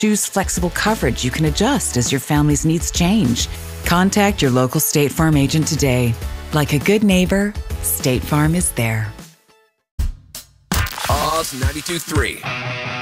Choose flexible coverage you can adjust as your family's needs change. Contact your local State Farm agent today. Like a good neighbor, State Farm is there. Oz 92.3.